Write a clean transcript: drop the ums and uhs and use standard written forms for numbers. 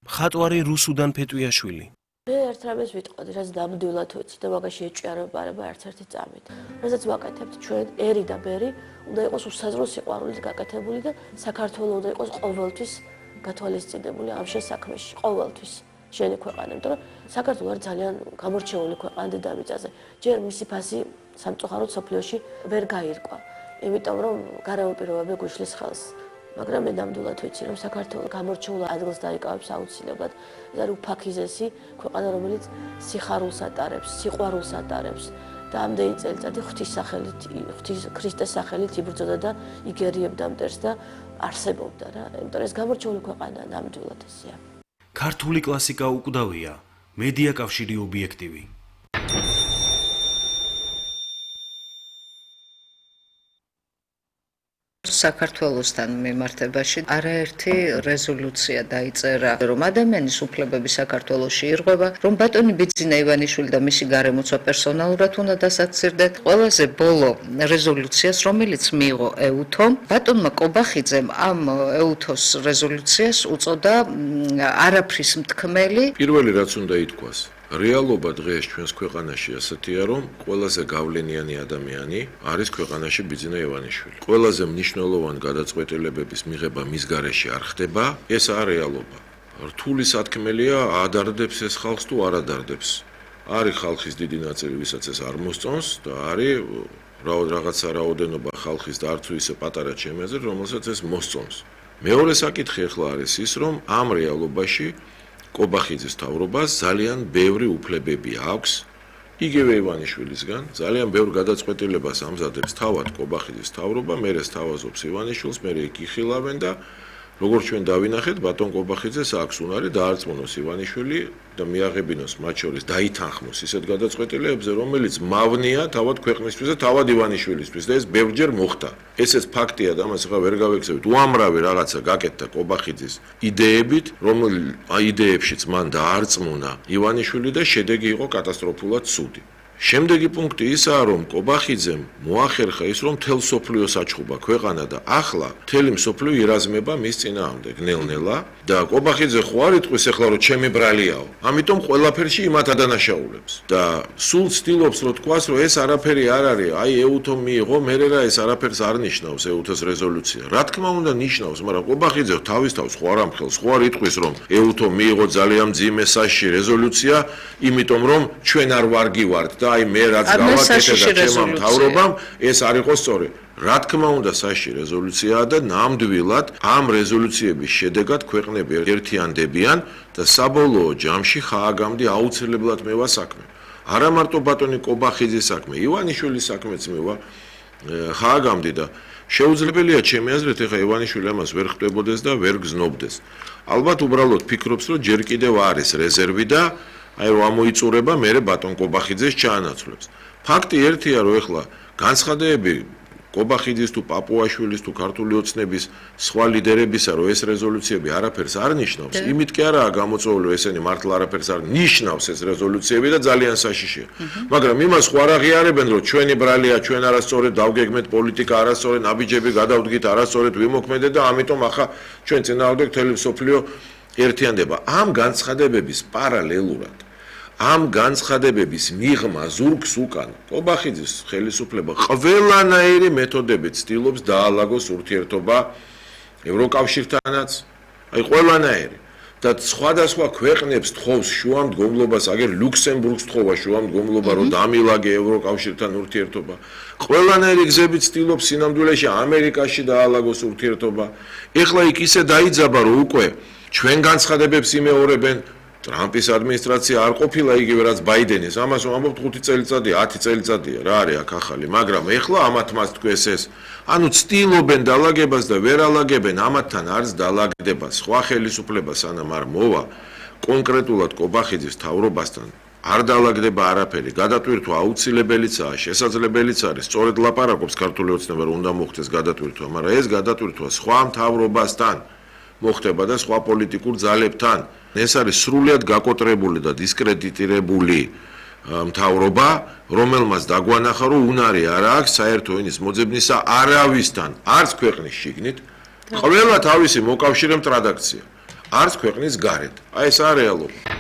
მხატვარი რუსუდან ფეტვიაშვილი. მე ერთ რამეს ვიტყოდი, რაც ნამდვილად ვიცი და მაგაში ეჭვიანება ერთ-ერთი წამით. რასაც ვაკეთებთ ჩვენ ერი და ბერი, უნდა იყოს უსაზრო სიყვარულით გაკეთებული და საქართველოს უნდა იყოს ყოველთვის გათვალისწინებული ამ შესაქმეში, ყოველთვის შენი ქვეყანა, იმიტომ რომ საქართველოს არის ძალიან გამორჩეული ქვეყანა დედამიწაზე. ჯერ მისი ფასი სამწუხაროდ სოფლიოში ვერ გაირკვა, იმიტომ რომ გარემო პირობები გუშლის ხელს. მაგრამ მე ნამდვილად ვიცი, რომ საქართველოს გამორჩეულ ადგილს დაიკავებს აუცილებლად. ეს არის უფაქიზესი ქვეყანა, რომელიც სიხარულს ატარებს, სიყვარულს ატარებს და ამდენი წელიწადი ღვთის სახელით, ღვთის ქრისტეს სახელით იბრძოდა და იგერიებდა მტერს და არსებობდა რა. იმიტომ რომ ეს გამორჩეული ქვეყანაა ნამდვილად ესეა. ქართული კლასიკა უკვდავია, მედია კავშირი ობიექტივი. საქართველოსთან მიმართებაში არაერთი რეზოლუცია დაიწერა, რომ ადამიანის უფლებები საქართველოში ირღვევა, რომ ბატონი ბიძინა ივანიშვილი და მისი გარემოცვა პერსონალურად უნდა დასაცირდეთ. ყველაზე ბოლო რეზოლუციას, რომელიც მიიღო ეუთომ, ბატონმა კობახიძემ ამ ეუთოს რეზოლუციას უწოდა არაფრის მთქმელი. პირველი რაც უნდა ითქვას, რეალობა დღეს ჩვენს ქვეყანაში ასეთია, რომ ყველაზე გავლენიანი ადამიანი არის ქვეყანაში ბიძინა ივანიშვილი. ყველაზე მნიშვნელოვანი გადაწყვეტილებების მიღება მის გარეშე არ ხდება, ეს არ რეალობა. რთული სათქმელია, ადარდებს ეს ხალხს თუ არ ადარდებს. არის ხალხის დიდი ნაწილი, ვისაც ეს არ მოსწონს და არის რაღაცა რაოდენობა ხალხის და არც ისე პატარა ჩემეზე, რომელსაც ეს მოსწონს. მეორე საკითხი ახლა არის ის, რომ ამ რეალობაში კობახიძის მთავრობას ძალიან ბევრი უფლებები აქვს, იგივე ივანიშვილისგან, ძალიან ბევრ გადაწყვეტილებას ამზადებს თავად კობახიძის მთავრობა, მერე სთავაზობს ივანიშვილს, მერე იქ იხილავენ და როგორც ჩვენ დავინახეთ, ბატონ კობახიძეს აქვს უნარი დაარწმუნოს ივანიშვილი და მიაღებინოს მათ შორის დაითანხმოს ისეთ გადაწყვეტილებებზე, რომელიც მავნია თავად ქვეყნისთვის და თავად ივანიშვილისთვის და ეს ბევრჯერ მოხდა. ესეც ფაქტია და ამას ახლა ვერ გავექცევით. უამრავი რაღაცა გაკეთდა კობახიძის იდეებით, რომელ იდეებშიც მან დაარწმუნა ივანიშვილი და შედეგი იყო კატასტროფულად ცუდი. შემდეგი პუნქტი ისაა, რომ კობახიძემ მოახერხა ის, რომ მთელ მსოფლიოს აჩხუბა ქვეყანა და ახლა მთელი მსოფლიო ირაზმება მის წინააღმდეგ ნელ-ნელა და კობახიძე ხო არ იტყვის ახლა რომ ჩემი ბრალიაო, ამიტომ ყველაფერში იმათ ადანაშაულებს და სულ ცდილობს რომ თქვას, რომ ეს არაფერი არ არის, აი ეუთომ მიიღო, მერე რა ეს არაფერს არ ნიშნავს ეუთოს რეზოლუცია. რა თქმა უნდა ნიშნავს, მაგრამ კობახიძე თავის თავს ხო არ ამხელს, ხო არ იტყვის რომ ეუთომ მიიღო ძალიან მძიმე საშიში რეზოლუცია, იმიტომ რომ ჩვენ არ ვარგივართ და აი მე რაც გავაკეთე და ჩემმა მთავრობამ ეს არ იყო სწორი. რა თქმა უნდა საშიში რეზოლუციაა და ნამდვილად ამ რეზოლუციების შედეგად ქვეყნები ერთიანდებიან და საბოლოო ჯამში ხააგამდე აუცილებლად მევა საქმე. არა მარტო ბატონი კობახიძის საქმე, ივანიშვილის საქმეც მევა ხააგამდე და შეუძლებელია ჩემი აზრით ეხა ივანიშვილი ამას ვერ ხვდებოდეს და ვერ გზნობდეს. ალბათ უბრალოდ ფიქრობს რომ ჯერ კიდევ არის რეზერვი და აი რომ ამოიწურება მერე ბატონ კობახიძეს ჩაანაცვლებს. ფაქტი ერთია რომ ეხლა განცხადებები კობახიძის თუ პაპუაშვილის თუ ქართული ოცნების სხვა ლიდერებისა რომ ეს რეზოლუციები არაფერს არ ნიშნავს, იმით კი არაა გამოწვეული ესენი მართლა არაფერს არ ნიშნავს ეს რეზოლუციები და ძალიან საშიშია. მაგრამ იმას ხო არ აღიარებენ რომ ჩვენი ბრალია, ჩვენ არასწორად დავგეგმეთ პოლიტიკა, არასწორად ნაბიჯები გადავდგით, არასწორად ვიმოქმედეთ და ამიტომ ახლა ჩვენ წინააღმდეგ მთელი მსოფლიო ერთიანდება. ამ განცხადებების პარალელურად ამ განცხადებების მიღმა ზურგს უკან კობახიძის ხელისუფლება ყველანაირი მეთოდებით ცდილობს დაალაგოს ურთიერთობა ევროკავშირთანაც, აი ყველანაირი და სხვადასხვა ქვეყნებს თხოვს შუამდგომლობას, აგერ ლუქსემბურგს თხოვა შუამდგომლობა რომ დამილაგე ევროკავშირთან ურთიერთობა. ყველანაირი გზებით ცდილობს სინამდვილეში ამერიკაში დაალაგოს ურთიერთობა. ეხლა იქ ისე დაიძაბა რომ უკვე ჩვენ განცხადებებს იმეორებენ ტრამპის ადმინისტრაცია არ ყოფილა იგივე რაც ბაიდენის, ამას ვამბობთ 5 წელიწადი, 10 წელიწადია, რა არის აქ ახალი, მაგრამ ეხლა ამათ მას თქვეს ეს, ანუ ცდილობენ დალაგებას და ვერ ალაგებენ, ამათთან არც დალაგდება, სხვა ხელისუფლება სანამ არ მოვა, კონკრეტულად კობახიძის მთავრობასთან არ დალაგდება არაფერი, გადატვირთვა აუცილებელიცაა, შესაძლებელიც არის, სწორედ ლაპარაკობს ქართული ოცნება რომ უნდა მოხდეს გადატვირთვა, მაგრამ ეს გადატვირთვა სხვა მთავრობასთან მოხდება და სხვა პოლიტიკურ ძალებთან. ეს არის სრულიად გაკოტრებული და დისკრედიტირებული მთავრობა, რომელმაც დაგვანახა, რომ უნარი არ აქვს საერთო ენის მოძებნისა არავისთან, არც ქვეყნის შიგნით, ყველა თავისი მოკავშირე მტრადაქცია. არც ქვეყნის გარეთ. აი ესაა რეალობა.